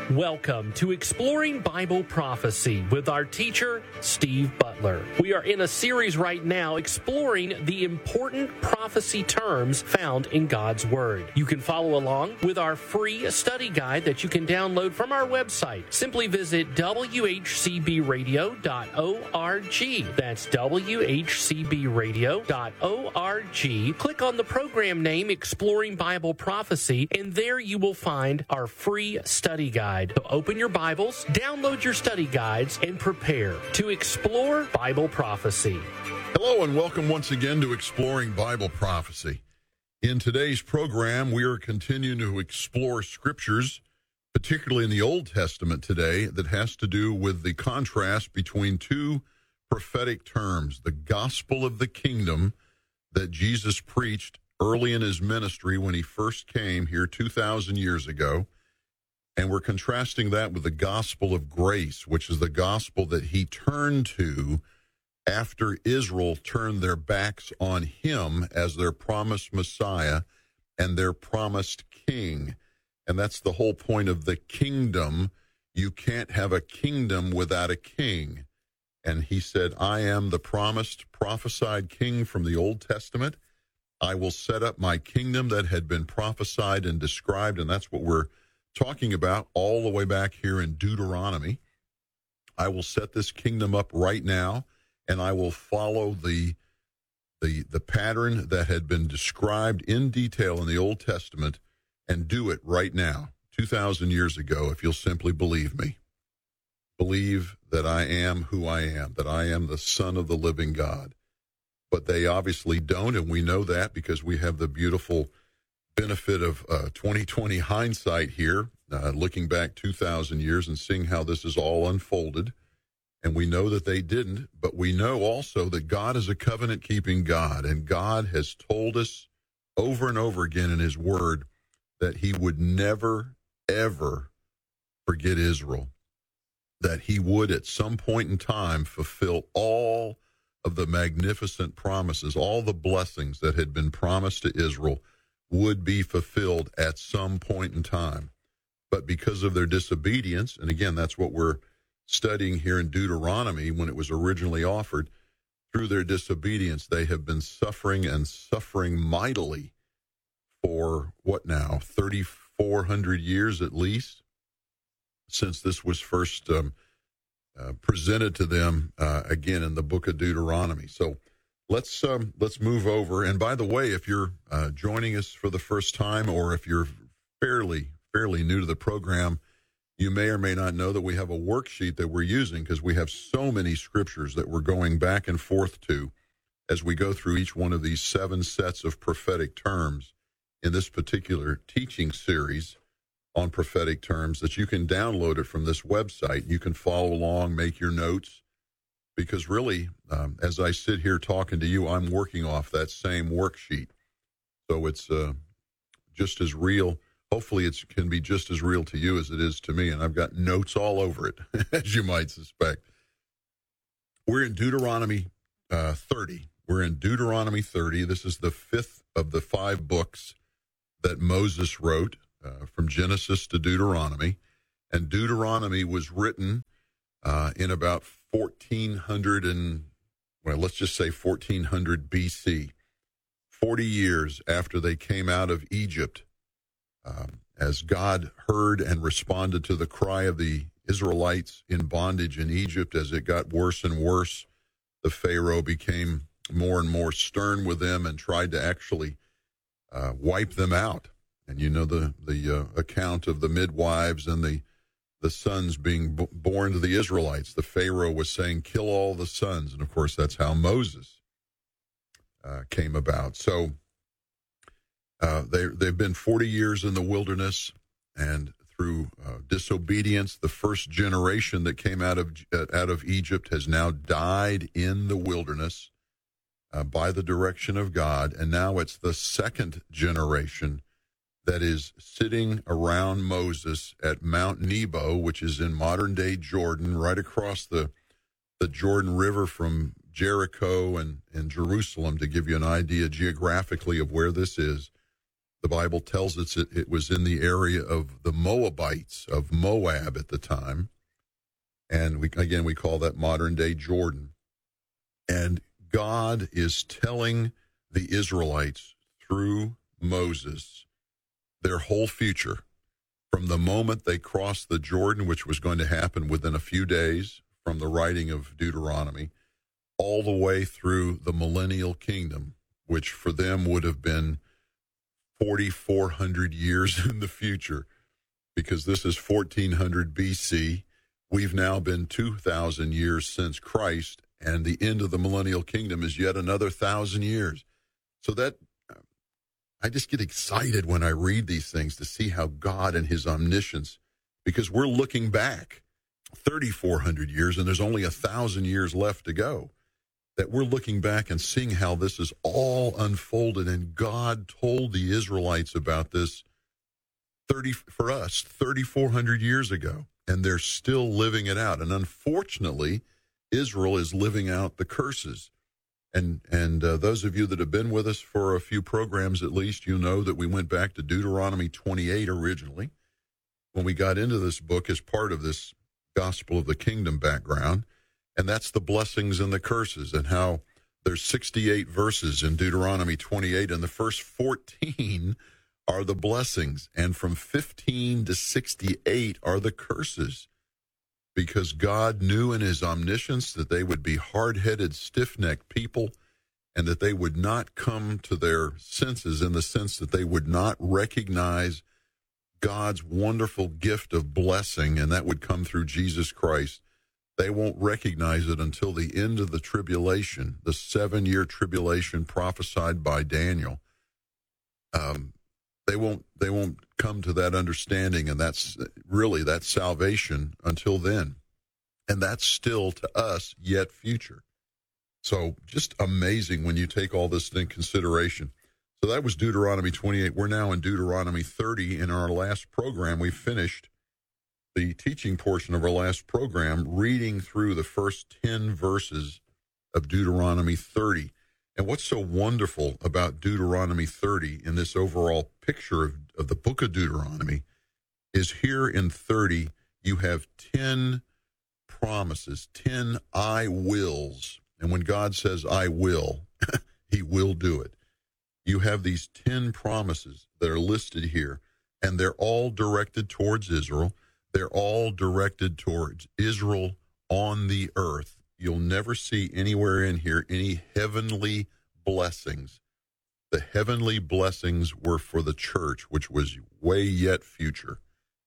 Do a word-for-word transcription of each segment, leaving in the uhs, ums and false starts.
Welcome to Exploring Bible Prophecy with our teacher, Steve Butler. We are in a series right now exploring the important prophecy terms found in God's Word. You can follow along with our free study guide that you can download from our website. Simply visit w h c b radio dot org. That's w h c b radio dot org. Click on the program name Exploring Bible Prophecy, and there you will find our free study guide. So open your Bibles, download your study guides, and prepare to explore Bible prophecy. Hello and welcome once again to Exploring Bible Prophecy. In today's program, we are continuing to explore scriptures, particularly in the Old Testament today, that has to do with the contrast between two prophetic terms, the gospel of the kingdom that Jesus preached early in his ministry when he first came here two thousand years ago. And we're contrasting that with the gospel of grace, which is the gospel that he turned to after Israel turned their backs on him as their promised Messiah and their promised king. And that's the whole point of the kingdom. You can't have a kingdom without a king. And he said, I am the promised, prophesied king from the Old Testament. I will set up my kingdom that had been prophesied and described, and that's what we're talking about all the way back here in Deuteronomy. I will set this kingdom up right now, and I will follow the the the pattern that had been described in detail in the Old Testament and do it right now, two thousand years ago, if you'll simply believe me. Believe that I am who I am, that I am the Son of the living God. But they obviously don't, and we know that because we have the beautiful benefit of uh, twenty twenty hindsight here, uh, looking back two thousand years and seeing how this is all unfolded. And we know that they didn't, but we know also that God is a covenant-keeping God, and God has told us over and over again in his word that he would never, ever forget Israel, that he would at some point in time fulfill all of the magnificent promises, all the blessings that had been promised to Israel would be fulfilled at some point in time. But because of their disobedience, and again, that's what we're studying here in Deuteronomy when it was originally offered, through their disobedience, they have been suffering and suffering mightily for, what now, thirty-four hundred years at least, since this was first um, uh, presented to them, uh, again, in the book of Deuteronomy. So Let's um, let's move over. And by the way, if you're uh, joining us for the first time, or if you're fairly fairly new to the program, you may or may not know that we have a worksheet that we're using because we have so many scriptures that we're going back and forth to as we go through each one of these seven sets of prophetic terms in this particular teaching series on prophetic terms, that you can download it from this website. You can follow along, make your notes. Because really, um, as I sit here talking to you, I'm working off that same worksheet. So it's uh, just as real. Hopefully it can be just as real to you as it is to me. And I've got notes all over it, as you might suspect. We're in Deuteronomy uh, thirty. We're in Deuteronomy thirty. This is the fifth of the five books that Moses wrote, uh, from Genesis to Deuteronomy. And Deuteronomy was written uh, in about fourteen hundred and, well, let's just say fourteen hundred B C, forty years after they came out of Egypt, um, as God heard and responded to the cry of the Israelites in bondage in Egypt. As it got worse and worse, the Pharaoh became more and more stern with them and tried to actually uh, wipe them out. And you know the, the uh, account of the midwives and the the sons being b- born to the Israelites. The Pharaoh was saying, kill all the sons. And, of course, that's how Moses uh, came about. So uh, they, they've been forty years in the wilderness, and through uh, disobedience, the first generation that came out of uh, out of Egypt has now died in the wilderness uh, by the direction of God. And now it's the second generation that is sitting around Moses at Mount Nebo, which is in modern-day Jordan, right across the the Jordan River from Jericho and, and Jerusalem, to give you an idea geographically of where this is. The The Bible tells us it, it was in the area of the Moabites, of Moab at the time. And we, again, we call that modern-day Jordan. And God is telling the Israelites through Moses their whole future, from the moment they crossed the Jordan, which was going to happen within a few days from the writing of Deuteronomy, all the way through the millennial kingdom, which for them would have been forty-four hundred years in the future, because this is fourteen hundred B C. We've now been two thousand years since Christ, and the end of the millennial kingdom is yet another thousand years. So that, I just get excited when I read these things to see how God and his omniscience, because we're looking back thirty-four hundred years, and there's only a thousand years left to go, that we're looking back and seeing how this is all unfolded, and God told the Israelites about this thirty for us thirty-four hundred years ago, and they're still living it out. And unfortunately, Israel is living out the curses. And and uh, those of you that have been with us for a few programs at least, you know that we went back to Deuteronomy twenty-eight originally when we got into this book as part of this gospel of the kingdom background. And that's the blessings and the curses, and how there's sixty-eight verses in Deuteronomy twenty-eight, and the first fourteen are the blessings, and from fifteen to sixty-eight are the curses, because God knew in his omniscience that they would be hard-headed, stiff-necked people, and that they would not come to their senses, in the sense that they would not recognize God's wonderful gift of blessing, and that would come through Jesus Christ. They won't recognize it until the end of the tribulation, the seven-year tribulation prophesied by Daniel. Um, they won't they won't come to that understanding, and that's really that's salvation until then. And that's still to us yet future. So just amazing when you take all this into consideration. So that was Deuteronomy twenty-eight. We're now in Deuteronomy thirty. In our last program, we finished the teaching portion of our last program, reading through the first ten verses of Deuteronomy thirty. And what's so wonderful about Deuteronomy thirty in this overall picture of, of the book of Deuteronomy is here in thirty, you have ten promises, ten I wills. And when God says I will, he will do it. You have these ten promises that are listed here, and they're all directed towards Israel. They're all directed towards Israel on the earth. You'll never see anywhere in here any heavenly blessings. The heavenly blessings were for the church, which was way yet future.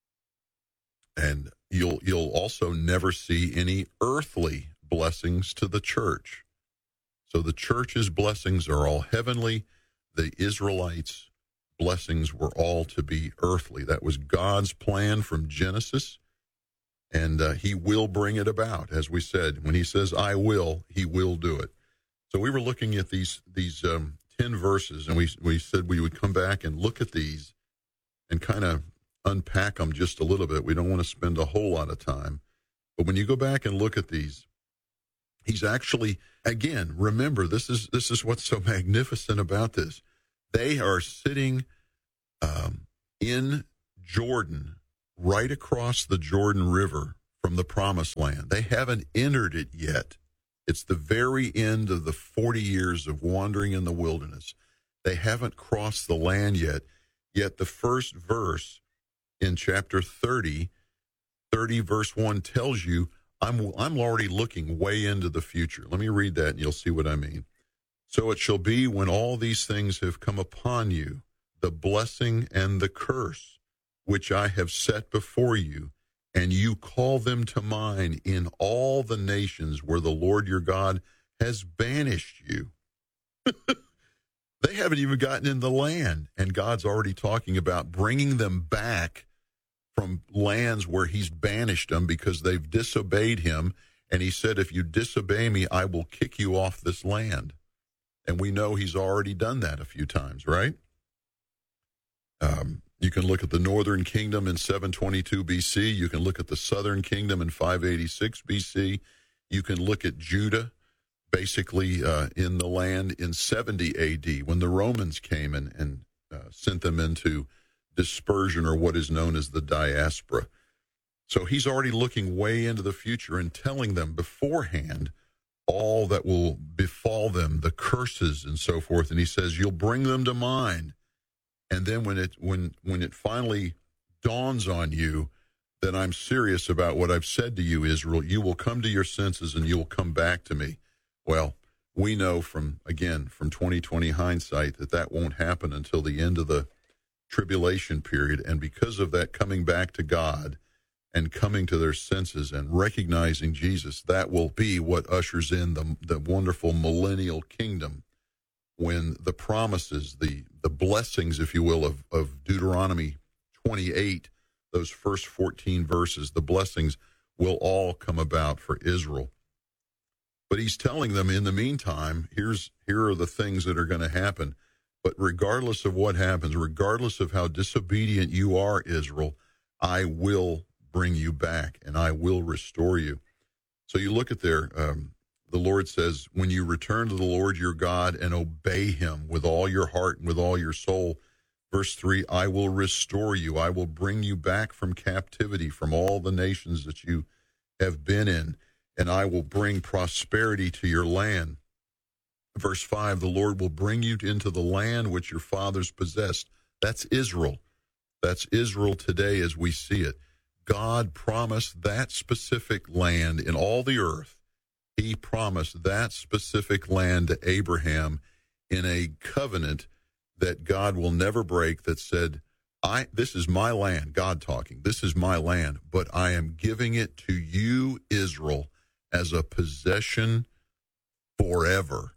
And you'll you'll also never see any earthly blessings to the church. So the church's blessings are all heavenly. The Israelites' blessings were all to be earthly. That was God's plan from Genesis. And uh, he will bring it about. As we said, when he says, I will, he will do it. So we were looking at these these um, ten verses, and we we said we would come back and look at these and kind of unpack them just a little bit. We don't want to spend a whole lot of time. But when you go back and look at these, he's actually, again, remember, this is this is what's so magnificent about this. They are sitting um, in Jordan, right across the Jordan River from the Promised Land. They haven't entered it yet. It's the very end of the forty years of wandering in the wilderness. They haven't crossed the land yet. Yet the first verse in chapter thirty, thirty verse one tells you, I'm, I'm already looking way into the future. Let me read that and you'll see what I mean. So it shall be when all these things have come upon you, the blessing and the curse, which I have set before you, and you call them to mind in all the nations where the Lord your God has banished you. They haven't even gotten in the land, and God's already talking about bringing them back from lands where he's banished them because they've disobeyed him. And he said, if you disobey me, I will kick you off this land. And we know he's already done that a few times, right? Um, you can look at the northern kingdom in seven twenty-two B C. You can look at the southern kingdom in five eighty-six B C. You can look at Judah, basically uh, in the land in seventy A D when the Romans came and, and uh, sent them into dispersion, or what is known as the diaspora. So he's already looking way into the future and telling them beforehand all that will befall them, the curses and so forth. And he says, you'll bring them to mind. And then when it when when it finally dawns on you that I'm serious about what I've said to you, Israel, you will come to your senses and you will come back to me. Well, we know from, again, from twenty twenty hindsight that that won't happen until the end of the tribulation period. And because of that coming back to God and coming to their senses and recognizing Jesus, that will be what ushers in the, the wonderful millennial kingdom, when the promises, the, the blessings, if you will, of, of Deuteronomy twenty-eight, those first fourteen verses, the blessings will all come about for Israel. But he's telling them, in the meantime, here's here are the things that are going to happen. But regardless of what happens, regardless of how disobedient you are, Israel, I will bring you back and I will restore you. So you look at there, um, the Lord says, when you return to the Lord your God and obey him with all your heart and with all your soul, verse three, I will restore you. I will bring you back from captivity, from all the nations that you have been in, and I will bring prosperity to your land. Verse five, the Lord will bring you into the land which your fathers possessed. That's Israel. That's Israel today as we see it. God promised that specific land in all the earth. He promised that specific land to Abraham in a covenant that God will never break, that said, I this is my land, God talking, this is my land, but I am giving it to you, Israel, as a possession forever.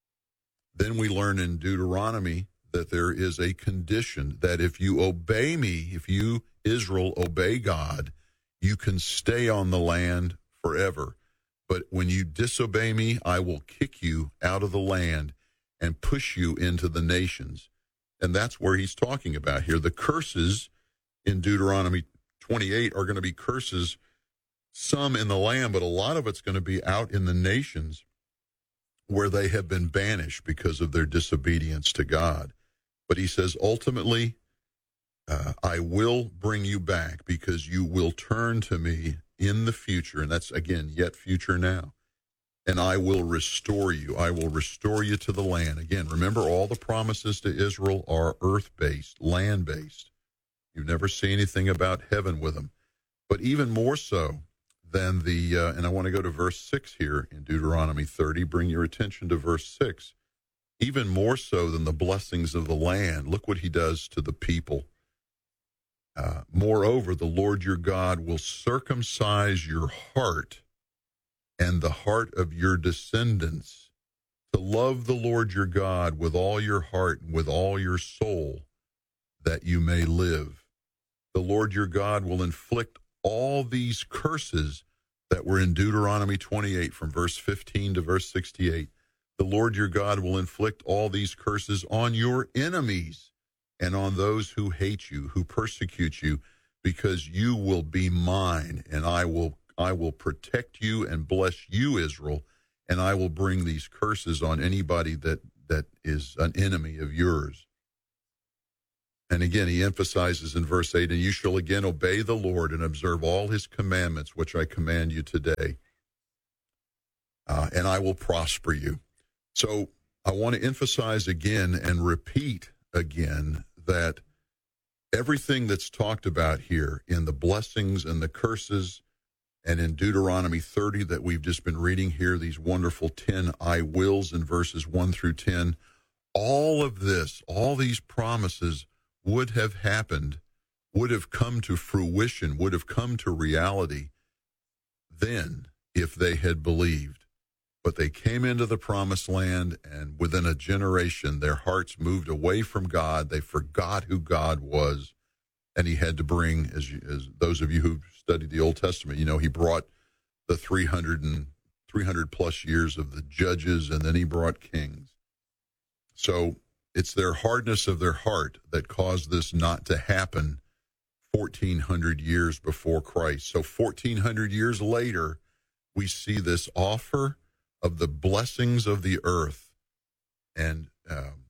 Then we learn in Deuteronomy that there is a condition that if you obey me, if you, Israel, obey God, you can stay on the land forever. But when you disobey me, I will kick you out of the land and push you into the nations. And that's where he's talking about here. The curses in Deuteronomy twenty-eight are going to be curses, some in the land, but a lot of it's going to be out in the nations where they have been banished because of their disobedience to God. But he says, ultimately, uh, I will bring you back because you will turn to me in the future. And that's, again, yet future now. And I will restore you. I will restore you to the land. Again, remember, all the promises to Israel are earth-based, land-based. You never see anything about heaven with them. But even more so than the, uh, and I want to go to verse six here in Deuteronomy thirty, bring your attention to verse six. Even more so than the blessings of the land, look what he does to the people. Uh, Moreover, the Lord your God will circumcise your heart and the heart of your descendants, to love the Lord your God with all your heart and with all your soul, that you may live. The Lord your God will inflict all these curses that were in Deuteronomy twenty-eight, from verse fifteen to verse sixty-eight. The Lord your God will inflict all these curses on your enemies and on those who hate you, who persecute you, because you will be mine, and I will I will protect you and bless you, Israel, and I will bring these curses on anybody that, that is an enemy of yours. And again, he emphasizes in verse eight, and you shall again obey the Lord and observe all his commandments, which I command you today, uh, and I will prosper you. So I want to emphasize again and repeat again that everything that's talked about here in the blessings and the curses, and in Deuteronomy thirty that we've just been reading here, these wonderful ten I wills in verses one through ten, all of this, all these promises would have happened, would have come to fruition, would have come to reality then if they had believed. But they came into the promised land, and within a generation, their hearts moved away from God. They forgot who God was. And he had to bring, as, you, as those of you who've studied the Old Testament, you know, he brought the three hundred and three hundred plus years of the judges, and then he brought kings. So it's their hardness of their heart that caused this not to happen fourteen hundred years before Christ. So fourteen hundred years later, we see this offer of the blessings of the earth. And uh,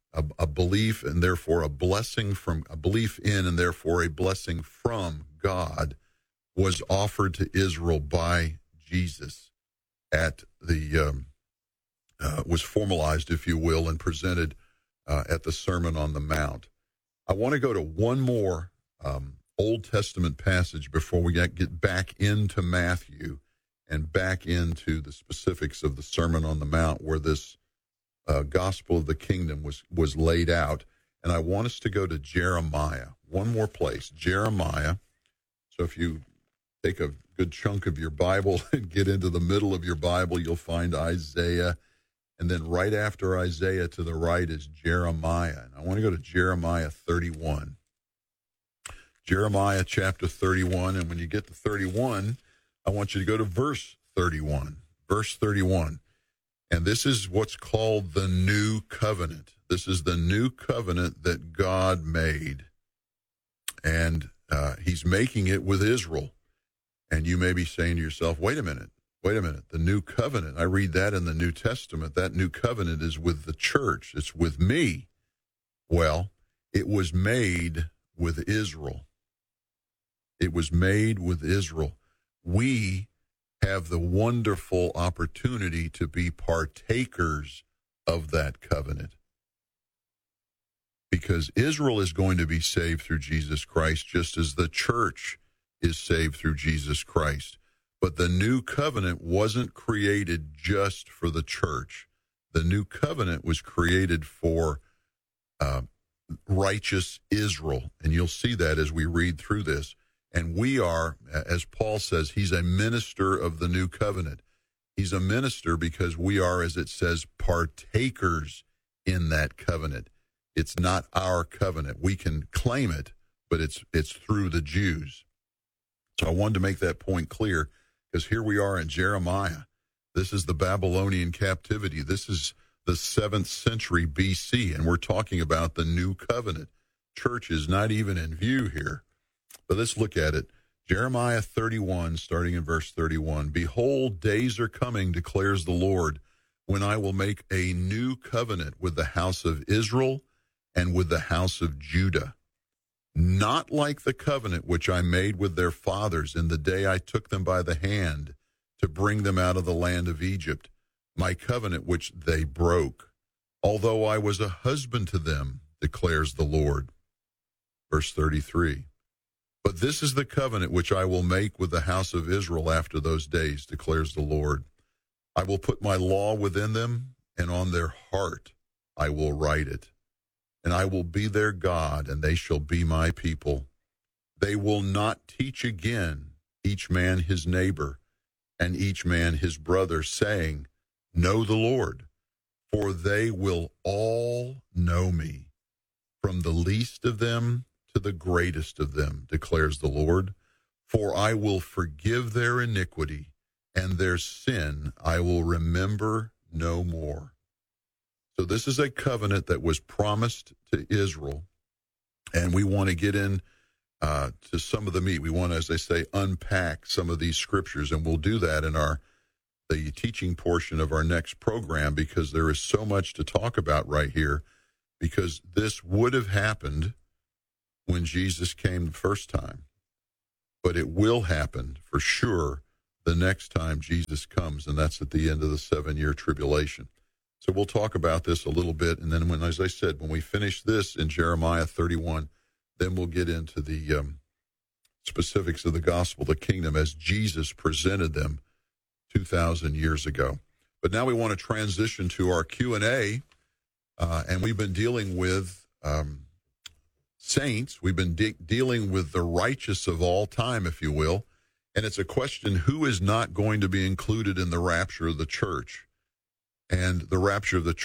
a, a belief and therefore a blessing from a belief in and therefore a blessing from God was offered to Israel by Jesus at the um, uh, was formalized, if you will, and presented uh, at the Sermon on the Mount. I want to go to one more um, Old Testament passage before we get, get back into Matthew and back into the specifics of the Sermon on the Mount, where this uh, gospel of the kingdom was was laid out. And I want us to go to Jeremiah. One more place, Jeremiah. So if you take a good chunk of your Bible and get into the middle of your Bible, you'll find Isaiah. And then right after Isaiah to the right is Jeremiah. And I want to go to Jeremiah thirty-one. Jeremiah chapter thirty-one. And when you get to thirty-one, I want you to go to verse thirty-one. Verse thirty-one. And this is what's called the new covenant. This is the new covenant that God made. And uh, he's making it with Israel. And you may be saying to yourself, wait a minute, wait a minute. The new covenant, I read that in the New Testament. That new covenant is with the church. It's with me. Well, it was made with Israel. It was made with Israel. We have the wonderful opportunity to be partakers of that covenant. Because Israel is going to be saved through Jesus Christ, just as the church is saved through Jesus Christ. But the new covenant wasn't created just for the church. The new covenant was created for uh, righteous Israel. And you'll see that as we read through this. And we are, as Paul says, he's a minister of the new covenant. He's a minister because we are, as it says, partakers in that covenant. It's not our covenant. We can claim it, but it's it's through the Jews. So I wanted to make that point clear, because here we are in Jeremiah. This is the Babylonian captivity. This is the seventh century B C, and we're talking about the new covenant. Church is not even in view here. But let's look at it. Jeremiah thirty-one, starting in verse thirty-one. Behold, days are coming, declares the Lord, when I will make a new covenant with the house of Israel and with the house of Judah. Not like the covenant which I made with their fathers in the day I took them by the hand to bring them out of the land of Egypt, my covenant which they broke, although I was a husband to them, declares the Lord. Verse thirty-three. But this is the covenant which I will make with the house of Israel after those days, declares the Lord. I will put my law within them, and on their heart I will write it. And I will be their God, and they shall be my people. They will not teach again each man his neighbor, and each man his brother, saying, Know the Lord, for they will all know me, from the least of them to the greatest of them, declares the Lord. For I will forgive their iniquity, and their sin I will remember no more. So this is a covenant that was promised to Israel, and we want to get in uh, to some of the meat. We want to, as they say, unpack some of these scriptures, and we'll do that in our the teaching portion of our next program, because there is so much to talk about right here, because this would have happened when Jesus came the first time, but it will happen for sure the next time Jesus comes, and that's at the end of the seven-year tribulation. So we'll talk about this a little bit, and then, when, as I said, when we finish this in Jeremiah thirty-one, then we'll get into the um, specifics of the gospel, the kingdom, as Jesus presented them two thousand years ago. But now we want to transition to our Q and A, uh, and we've been dealing with um, saints. We've been de- dealing with the righteous of all time, if you will, and it's a question, who is not going to be included in the rapture of the church? And the rapture of the church